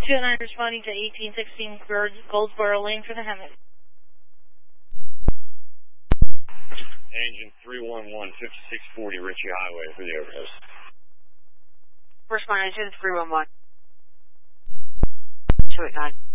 209 responding to 1816 Goldsboro Lane for the Hemet. Engine 311, 5640 Ritchie Highway for the overdose. Responding to 311. 289.